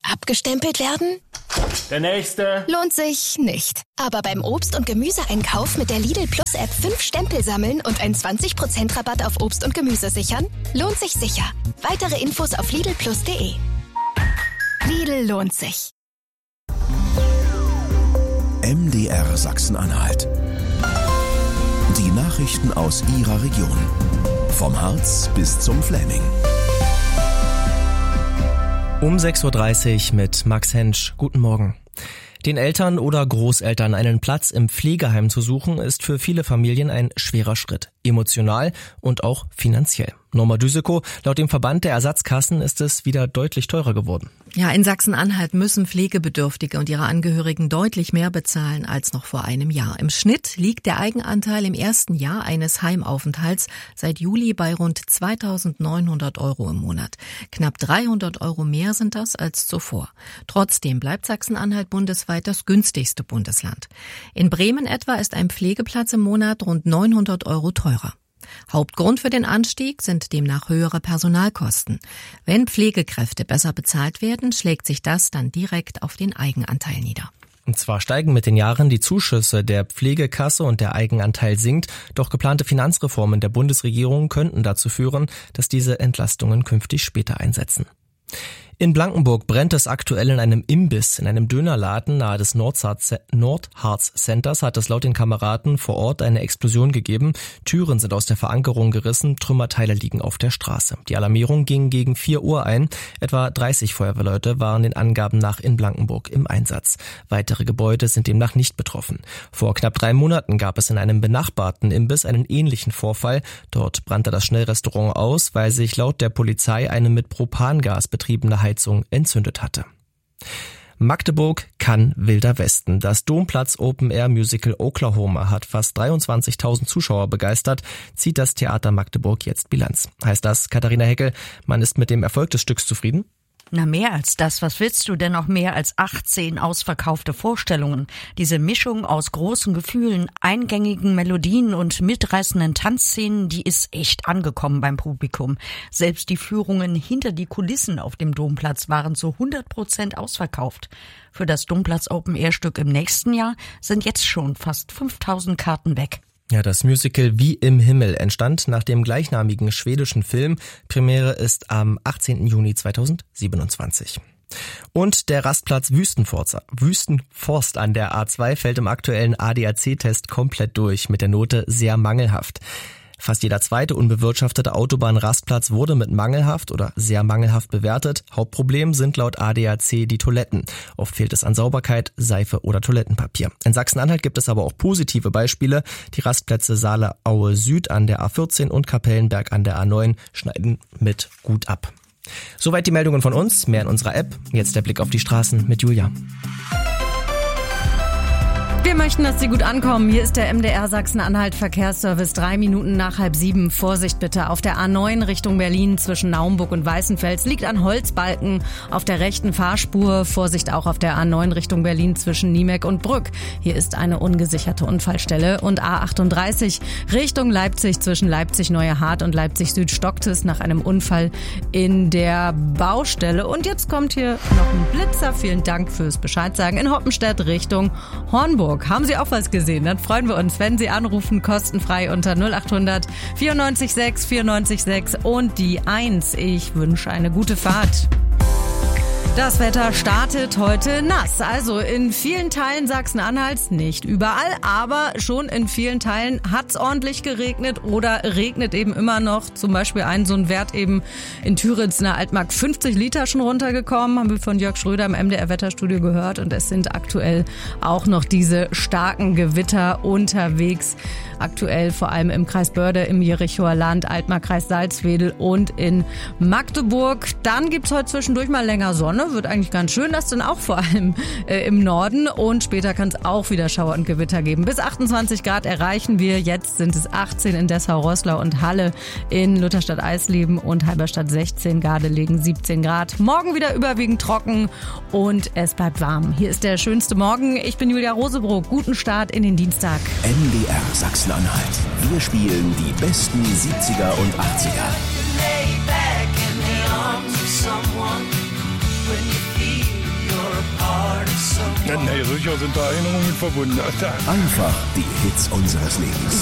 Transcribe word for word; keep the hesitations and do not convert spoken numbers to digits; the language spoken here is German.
Abgestempelt werden? Der nächste. Lohnt sich nicht. Aber beim Obst- und Gemüseeinkauf mit der Lidl Plus App fünf Stempel sammeln und einen zwanzig Prozent Rabatt auf Obst und Gemüse sichern? Lohnt sich sicher. Weitere Infos auf lidl plus punkt de. Lidl lohnt sich. M D R Sachsen-Anhalt. Die Nachrichten aus Ihrer Region. Vom Harz bis zum Fläming. Um sechs Uhr dreißig mit Max Hensch. Guten Morgen. Den Eltern oder Großeltern einen Platz im Pflegeheim zu suchen, ist für viele Familien ein schwerer Schritt. Emotional und auch finanziell. Norma Düseko, laut dem Verband der Ersatzkassen ist es wieder deutlich teurer geworden. Ja, in Sachsen-Anhalt müssen Pflegebedürftige und ihre Angehörigen deutlich mehr bezahlen als noch vor einem Jahr. Im Schnitt liegt der Eigenanteil im ersten Jahr eines Heimaufenthalts seit Juli bei rund zweitausendneunhundert Euro im Monat. Knapp dreihundert Euro mehr sind das als zuvor. Trotzdem bleibt Sachsen-Anhalt bundesweit das günstigste Bundesland. In Bremen etwa ist ein Pflegeplatz im Monat rund neunhundert Euro teurer. Hauptgrund für den Anstieg sind demnach höhere Personalkosten. Wenn Pflegekräfte besser bezahlt werden, schlägt sich das dann direkt auf den Eigenanteil nieder. Und zwar steigen mit den Jahren die Zuschüsse der Pflegekasse und der Eigenanteil sinkt, doch geplante Finanzreformen der Bundesregierung könnten dazu führen, dass diese Entlastungen künftig später einsetzen. In Blankenburg brennt es aktuell in einem Imbiss. In einem Dönerladen nahe des Nordharz-Centers hat es laut den Kameraden vor Ort eine Explosion gegeben. Türen sind aus der Verankerung gerissen, Trümmerteile liegen auf der Straße. Die Alarmierung ging gegen vier Uhr ein. Etwa dreißig Feuerwehrleute waren den Angaben nach in Blankenburg im Einsatz. Weitere Gebäude sind demnach nicht betroffen. Vor knapp drei Monaten gab es in einem benachbarten Imbiss einen ähnlichen Vorfall. Dort brannte das Schnellrestaurant aus, weil sich laut der Polizei eine mit Propangas betriebene Heizung entzündet hatte. Magdeburg kann Wilder Westen. Das Domplatz Open Air Musical Oklahoma hat fast dreiundzwanzigtausend Zuschauer begeistert, zieht das Theater Magdeburg jetzt Bilanz. Heißt das, Katharina Heckel, man ist mit dem Erfolg des Stücks zufrieden? Na, mehr als das. Was willst du denn noch mehr als achtzehn ausverkaufte Vorstellungen? Diese Mischung aus großen Gefühlen, eingängigen Melodien und mitreißenden Tanzszenen, die ist echt angekommen beim Publikum. Selbst die Führungen hinter die Kulissen auf dem Domplatz waren zu hundert Prozent ausverkauft. Für das Domplatz Open Air Stück im nächsten Jahr sind jetzt schon fast fünftausend Karten weg. Ja, das Musical Wie im Himmel entstand nach dem gleichnamigen schwedischen Film. Premiere ist am achtzehnten Juni zweitausendsiebenundzwanzig. Und der Rastplatz Wüstenforst, Wüstenforst an der A zwei fällt im aktuellen A D A C-Test komplett durch mit der Note sehr mangelhaft. Fast jeder zweite unbewirtschaftete Autobahnrastplatz wurde mit mangelhaft oder sehr mangelhaft bewertet. Hauptproblem sind laut A D A C die Toiletten. Oft fehlt es an Sauberkeit, Seife oder Toilettenpapier. In Sachsen-Anhalt gibt es aber auch positive Beispiele. Die Rastplätze Saale-Aue Süd an der A vierzehn und Kapellenberg an der A neun schneiden mit gut ab. Soweit die Meldungen von uns, mehr in unserer App. Jetzt der Blick auf die Straßen mit Julia. Wir möchten, dass Sie gut ankommen. Hier ist der M D R Sachsen-Anhalt Verkehrsservice. Drei Minuten nach halb sieben. Vorsicht bitte. Auf der A neun Richtung Berlin zwischen Naumburg und Weißenfels liegt ein Holzbalken auf der rechten Fahrspur. Vorsicht auch auf der A neun Richtung Berlin zwischen Niemek und Brück. Hier ist eine ungesicherte Unfallstelle. Und A achtunddreißig Richtung Leipzig zwischen Leipzig-Neue Hart und Leipzig-Süd stockt es nach einem Unfall in der Baustelle. Und jetzt kommt hier noch ein Blitzer. Vielen Dank fürs Bescheid sagen. In Hoppenstedt Richtung Hornburg. Haben Sie auch was gesehen? Dann freuen wir uns, wenn Sie anrufen, kostenfrei unter null achthundert vierundneunzig sechs vierundneunzig sechs und die eins. Ich wünsche eine gute Fahrt. Das Wetter startet heute nass, also in vielen Teilen Sachsen-Anhalts, nicht überall, aber schon in vielen Teilen hat's ordentlich geregnet oder regnet eben immer noch. Zum Beispiel ein so ein Wert eben in Türitz in der Altmark, fünfzig Liter schon runtergekommen, haben wir von Jörg Schröder im M D R Wetterstudio gehört, und es sind aktuell auch noch diese starken Gewitter unterwegs. Aktuell vor allem im Kreis Börde, im Jerichoer Land, Altmark-Kreis Salzwedel und in Magdeburg. Dann gibt's heute zwischendurch mal länger Sonne, wird eigentlich ganz schön, das dann auch vor allem äh, im Norden, und später kann es auch wieder Schauer und Gewitter geben. Bis achtundzwanzig Grad erreichen wir, jetzt sind es achtzehn in Dessau, Roßlau und Halle, in Lutherstadt-Eisleben und Halberstadt sechzehn, Gardelegen siebzehn Grad. Morgen wieder überwiegend trocken und es bleibt warm. Hier ist der schönste Morgen. Ich bin Julia Rosebrock. Guten Start in den Dienstag. M D R Sachsen-Anhalt. Wir spielen die besten siebziger und achtziger. Na, na, sicher sind da Erinnerungen mit verbunden. Einfach die Hits unseres Lebens.